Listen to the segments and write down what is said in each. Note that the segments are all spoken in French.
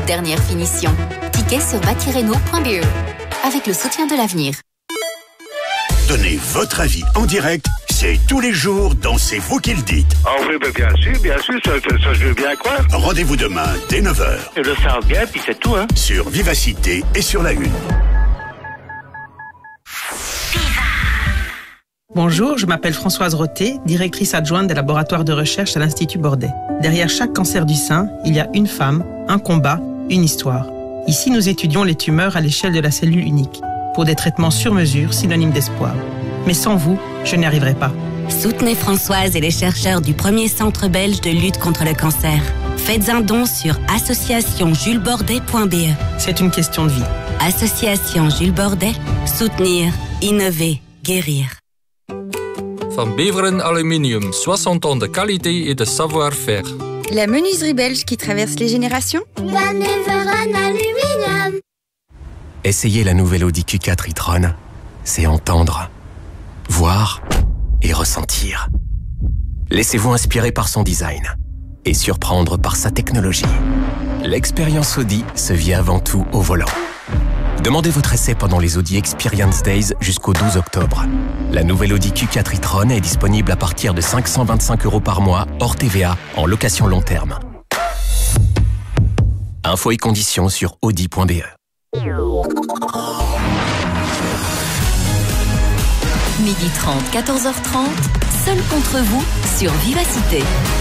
toute dernière finition. Tickets sur batireno.be. Avec le soutien de l'avenir. Donnez votre avis en direct, c'est tous les jours dans C'est vous qui le dites. Ah oui, bien sûr, ça je veux bien croire. Rendez-vous demain dès 9h. Ils le savent bien, puis c'est tout, hein. Sur Vivacité et sur la Une. Bonjour, je m'appelle Françoise Roté, directrice adjointe des laboratoires de recherche à l'Institut Bordet. Derrière chaque cancer du sein, il y a une femme, un combat, une histoire. Ici, nous étudions les tumeurs à l'échelle de la cellule unique, pour des traitements sur mesure, synonymes d'espoir. Mais sans vous, je n'y arriverai pas. Soutenez Françoise et les chercheurs du premier centre belge de lutte contre le cancer. Faites un don sur associationjulesbordet.be. C'est une question de vie. Association Jules Bordet, soutenir, innover, guérir. Van Beveren Aluminium, 60 ans de qualité et de savoir-faire. La menuiserie belge qui traverse les générations. Van Beveren Aluminium. Essayer la nouvelle Audi Q4 e-tron, c'est entendre, voir et ressentir. Laissez-vous inspirer par son design et surprendre par sa technologie. L'expérience Audi se vit avant tout au volant. Demandez votre essai pendant les Audi Experience Days jusqu'au 12 octobre. La nouvelle Audi Q4 e-tron est disponible à partir de 525 € par mois, hors TVA, en location long terme. Infos et conditions sur audi.be. Midi 30, 14h30, seul contre vous sur Vivacité.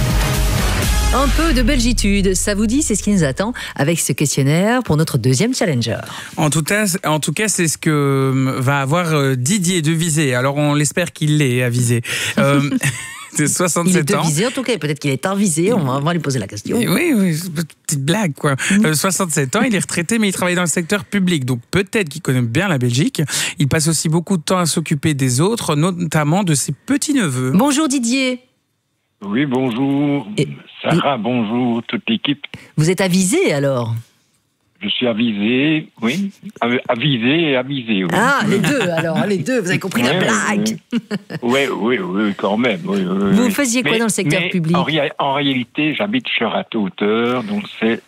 Un peu de belgitude, ça vous dit, c'est ce qui nous attend avec ce questionnaire pour notre deuxième challenger. En tout cas, c'est ce que va avoir Didier de Visé. Alors, on l'espère qu'il l'est avisé. C'est 67 ans. Il est de Visé, en tout cas, peut-être qu'il est avisé, on va lui poser la question. Oui, petite blague, quoi. 67 ans, il est retraité, mais il travaille dans le secteur public, donc peut-être qu'il connaît bien la Belgique. Il passe aussi beaucoup de temps à s'occuper des autres, notamment de ses petits-neveux. Bonjour Didier. Oui, bonjour. Sarah, bonjour, toute l'équipe. Vous êtes avisé, alors ? Je suis avisé, oui. Avisé et avisé, oui. Ah, les deux, alors, les deux, vous avez compris la blague. Oui, quand même. Oui. Vous faisiez quoi dans le secteur public ? En réalité, j'habite sur Château-Hauteur, donc c'est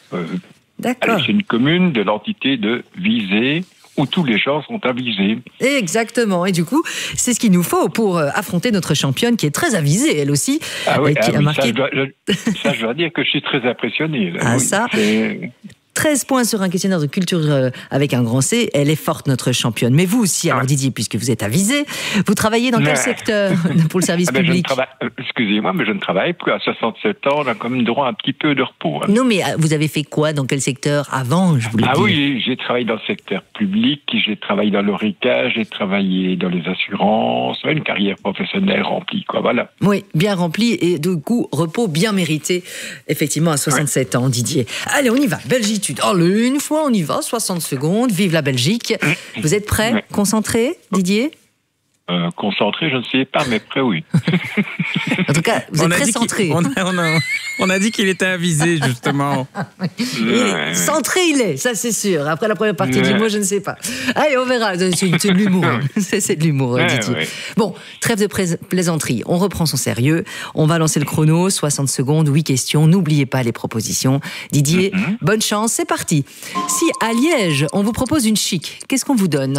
une commune de l'entité de Visé, où tous les gens sont avisés. Exactement. Et du coup, c'est ce qu'il nous faut pour affronter notre championne qui est très avisée, elle aussi. Ah oui, qui a marqué... ça, je dois dire que je suis très impressionné. Là. Ah, oui, ça 13 points sur un questionnaire de culture avec un grand C. Elle est forte, notre championne. Mais vous aussi, alors Didier, puisque vous êtes avisé, vous travaillez dans quel secteur pour le service public ? Excusez-moi, mais je ne travaille plus. À 67 ans, on a quand même droit à un petit peu de repos. Hein. Non, mais vous avez fait quoi dans quel secteur avant, je voulais dire ? Oui, j'ai travaillé dans le secteur public, j'ai travaillé dans l'ORECA, j'ai travaillé dans les assurances, une carrière professionnelle remplie, quoi, voilà. Oui, bien remplie et de coup, repos bien mérité, effectivement, à 67 ans, Didier. Allez, on y va, Belgique. Allez, une fois, on y va, 60 secondes, vive la Belgique. Vous êtes prêts ? Concentrés, Didier ? Concentré, je ne sais pas, mais prêt, oui. En tout cas, vous êtes très centré. On a dit qu'il était avisé, justement. Centré, il est, ça c'est sûr. Après la première partie du mot, je ne sais pas. Allez, on verra. C'est de l'humour. C'est de l'humour, Didier. Bon, trêve de plaisanterie. On reprend son sérieux. On va lancer le chrono. 60 secondes, 8 questions. N'oubliez pas les propositions. Didier, bonne chance, c'est parti. Si à Liège, on vous propose une chic, qu'est-ce qu'on vous donne ?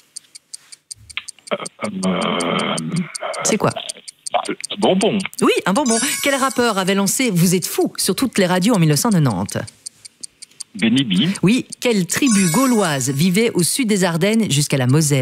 C'est quoi ? Un bonbon. Oui, un bonbon. Quel rappeur avait lancé « Vous êtes fous » sur toutes les radios en 1990 ? Benny B. Oui. Quelle tribu gauloise vivait au sud des Ardennes jusqu'à la Moselle ?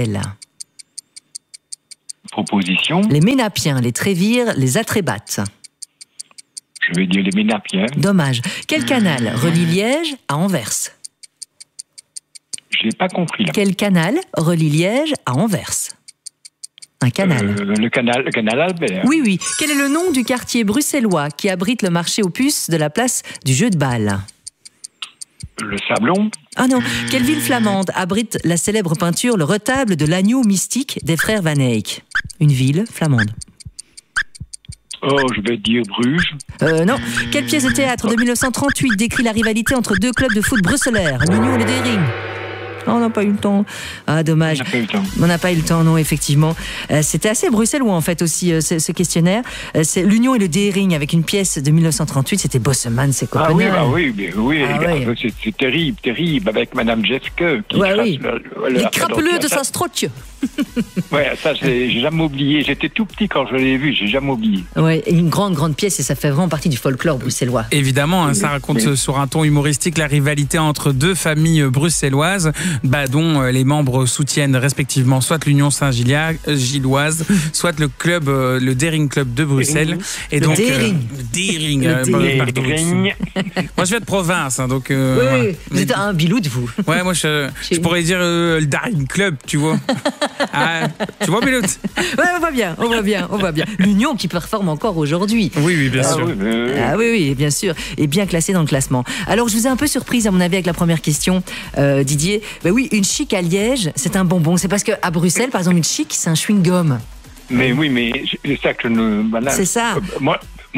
Proposition. Les Ménapiens, les Trévires, les Atrébates. Je vais dire les Ménapiens. Dommage. Quel canal relie Liège à Anvers ? Je n'ai pas compris là. Quel canal relie Liège à Anvers ? Un canal. Le canal Albert. Oui. Quel est le nom du quartier bruxellois qui abrite le marché aux puces de la place du jeu de balle ? Le Sablon. Ah non. Quelle ville flamande abrite la célèbre peinture Le retable de l'agneau mystique des frères Van Eyck ? Une ville flamande. Je vais dire Bruges. Non. Quelle pièce de théâtre de 1938 décrit la rivalité entre deux clubs de foot bruxellaires, l'Union et le Daring ? On n'a pas eu le temps. Ah, dommage. On n'a pas eu le temps, non, effectivement. C'était assez bruxellois, en fait, aussi, ce questionnaire. C'est l'Union et le D-Ring, avec une pièce de 1938. C'était Bosseman, c'est Copenhague. Ah oui. C'est terrible, avec Madame Jeske. Les crapeleux de sa stroche. Ouais, ça, j'ai jamais oublié. J'étais tout petit quand je l'ai vu, j'ai jamais oublié. Ouais, une grande pièce, et ça fait vraiment partie du folklore bruxellois. Évidemment, hein, ça raconte sur un ton humoristique la rivalité entre deux familles bruxelloises, dont les membres soutiennent respectivement soit l'Union Saint-Gilloise, soit le club, le D-Ring Club de Bruxelles. Et donc, D-Ring. Moi, je viens de province, hein, donc. Oui, vous êtes un bilou de vous. Ouais, moi, je pourrais dire le D-Ring Club, tu vois. Ah, tu vois, Bilout? Ouais, on voit bien. L'Union qui performe encore aujourd'hui. Oui, bien sûr. Oui, bien sûr. Et bien classé dans le classement. Alors, je vous ai un peu surprise, à mon avis, avec la première question, Didier. Ben oui, une chic à Liège, c'est un bonbon. C'est parce qu'à Bruxelles, par exemple, une chic, c'est un chewing-gum. Mais oui, mais c'est ça que nous... C'est ça. Moi,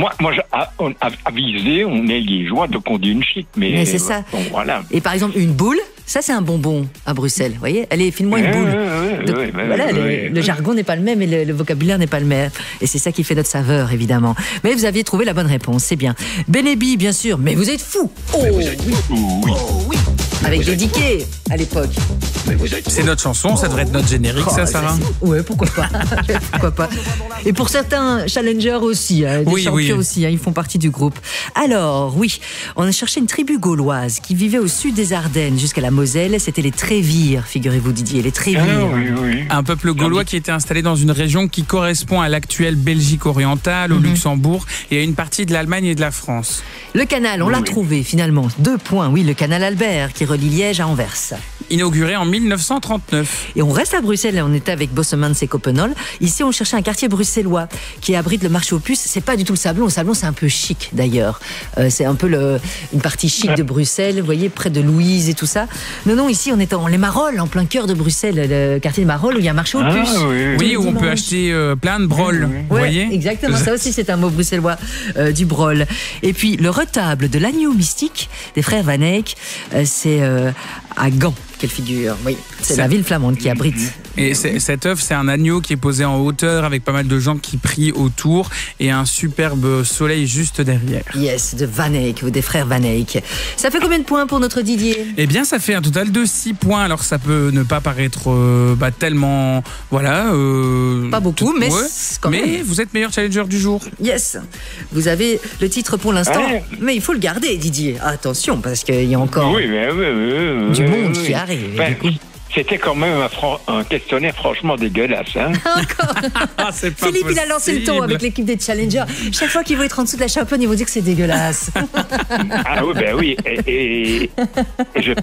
à Visé, on est liégeois, donc on dit une chic. Mais c'est ça. Bon, voilà. Et par exemple, une boule, ça c'est un bonbon à Bruxelles. Vous voyez, allez, file-moi une boule. Le jargon n'est pas le même et le vocabulaire n'est pas le même. Et c'est ça qui fait notre saveur, évidemment. Mais vous aviez trouvé la bonne réponse, c'est bien. Benebi, bien sûr, mais vous êtes fous. Oui. Avec des diquets à l'époque. C'est notre chanson, ça devrait être notre générique, ça, Sarah? Ouais, pourquoi pas. Et pour certains challengers aussi, des champions aussi, ils font partie du groupe. Alors, oui, on a cherché une tribu gauloise qui vivait au sud des Ardennes jusqu'à la Moselle. C'était les Trévires, figurez-vous, Didier, les Trévires. Oui. Un peuple gaulois qui était installé dans une région qui correspond à l'actuelle Belgique orientale, au Luxembourg et à une partie de l'Allemagne et de la France. Le canal, on l'a trouvé finalement. 2 points, oui, le canal Albert qui relie Liège à Anvers. Inauguré en 1939. Et on reste à Bruxelles, on était avec Bossemans et Copenhague. Ici, on cherchait un quartier bruxellois qui abrite le marché aux puces. C'est pas du tout le Sablon. Le Sablon, c'est un peu chic d'ailleurs. C'est un peu une partie chic de Bruxelles, vous voyez, près de Louise et tout ça. Non, ici, on est dans les Marolles, en plein cœur de Bruxelles, le quartier de Marolles où il y a un marché aux puces. Oui, où on peut acheter plein de broles. Vous voyez ? Exactement. Ça aussi, c'est un mot bruxellois, du brol. Et puis, le retable de l'agneau mystique des frères Van Eyck, c'est à Gand. Quelle figure, oui. C'est la ville flamande qui abrite. Et cette œuvre, c'est un agneau qui est posé en hauteur avec pas mal de gens qui prient autour et un superbe soleil juste derrière. Yes, de Van Eyck, ou des frères Van Eyck. Ça fait combien de points pour notre Didier ? Eh bien, ça fait un total de 6 points. Alors, ça peut ne pas paraître tellement... Voilà. Pas beaucoup, mais quand même. Mais vous êtes meilleur challenger du jour. Yes. Vous avez le titre pour l'instant, mais il faut le garder, Didier. Attention, parce qu'il y a encore du monde qui arrive. C'était quand même un questionnaire franchement dégueulasse. Hein. Encore c'est pas Philippe, possible. il a lancé le ton avec l'équipe des challengers. Chaque fois qu'ils vont être en dessous de la championne, ils vont dire que c'est dégueulasse. Ah oui, et je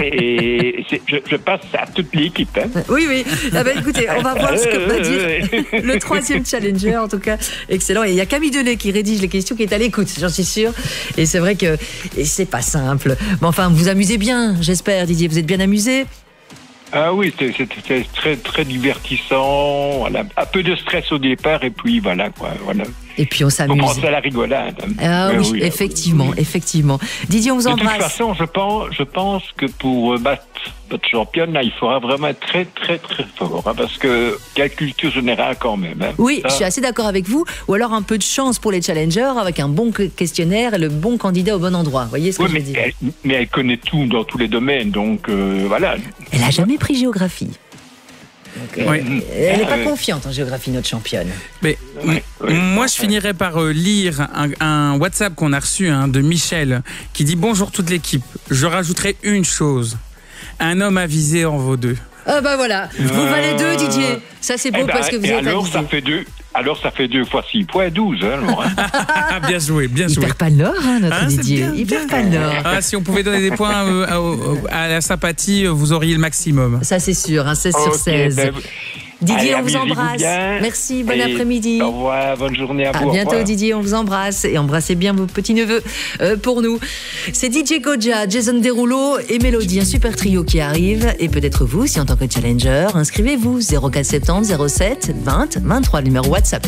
passe à toute l'équipe. Hein. Oui. Ah ben, écoutez, on va voir ce que va dire le 3e challenger, en tout cas. Excellent. Et il y a Camille Delay qui rédige les questions, qui est à l'écoute, j'en suis sûre. Et c'est vrai que c'est pas simple. Mais enfin, vous amusez bien, j'espère, Didier. Vous êtes bien amusé ? Ah oui, c'était très, très divertissant. Voilà. Un peu de stress au départ, et puis voilà. Et puis on s'amuse. On pense à la rigolade. Ah oui, effectivement. Didier, on vous embrasse. De toute façon, je pense que pour battre votre championne, là, il faudra vraiment être très, très, très fort. Hein, parce que quelle culture générale quand même. Hein, oui, je suis assez d'accord avec vous. Ou alors un peu de chance pour les challengers avec un bon questionnaire et le bon candidat au bon endroit. Vous voyez ce que je veux dire ? Mais elle connaît tout dans tous les domaines, donc voilà. Elle n'a jamais pris géographie. Donc, elle n'est pas confiante en géographie, notre championne. Mais moi, je finirais par lire un WhatsApp qu'on a reçu de Michel qui dit « Bonjour toute l'équipe, je rajouterai une chose. Un homme avisé en vaut 2. » Ah bah voilà, vous valez 2, Didier. Ça c'est beau parce que vous êtes avisé. Alors ça fait 2 fois 6 points, 12. Hein, bien joué. Il perd pas le nord, notre Didier. Il perd pas le nord. Si on pouvait donner des points à la sympathie, vous auriez le maximum. Ça c'est sûr, 16 sur 16. Didier, on vous embrasse. Merci, bon après-midi. Au revoir, bonne journée à vous. À bientôt, Didier, on vous embrasse. Et embrassez bien vos petits-neveux pour nous. C'est DJ Goja, Jason Derulo et Mélodie, un super trio qui arrive. Et peut-être vous, si en tant que challenger, inscrivez-vous 0470 07 20 23, le numéro WhatsApp.